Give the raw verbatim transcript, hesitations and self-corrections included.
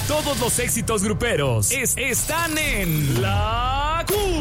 Todos los éxitos gruperos es- están en La Cura.